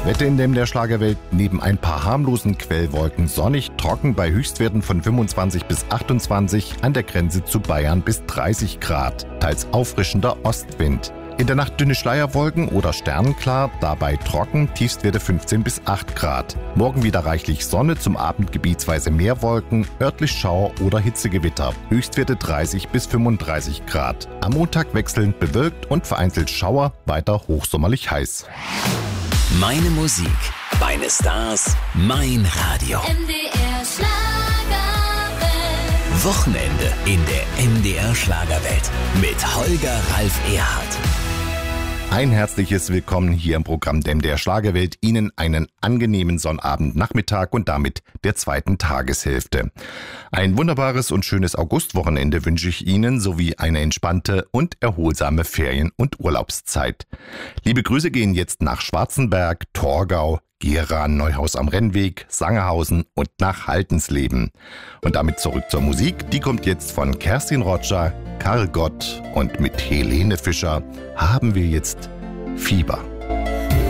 Das Wetter in der Schlagerwelt: neben ein paar harmlosen Quellwolken sonnig, trocken bei Höchstwerten von 25 bis 28, an der Grenze zu Bayern bis 30 Grad, teils auffrischender Ostwind. In der Nacht dünne Schleierwolken oder sternenklar, dabei trocken, Tiefstwerte 15 bis 8 Grad. Morgen wieder reichlich Sonne, zum Abend gebietsweise mehr Wolken, örtlich Schauer oder Hitzegewitter, Höchstwerte 30 bis 35 Grad. Am Montag wechselnd bewölkt und vereinzelt Schauer, weiter hochsommerlich heiß. Meine Musik, meine Stars, mein Radio. MDR Schlagerwelt. Wochenende in der MDR Schlagerwelt mit Holger Ralf Erhardt. Ein herzliches Willkommen hier im Programm der MDR Schlagerwelt. Ihnen einen angenehmen Sonnabendnachmittag und damit der zweiten Tageshälfte. Ein wunderbares und schönes Augustwochenende wünsche ich Ihnen, sowie eine entspannte und erholsame Ferien- und Urlaubszeit. Liebe Grüße gehen jetzt nach Schwarzenberg, Torgau, Gera, Neuhaus am Rennweg, Sangerhausen und nach Haltensleben. Und damit zurück zur Musik. Die kommt jetzt von Kerstin Roger, Karl Gott, und mit Helene Fischer haben wir jetzt Fieber.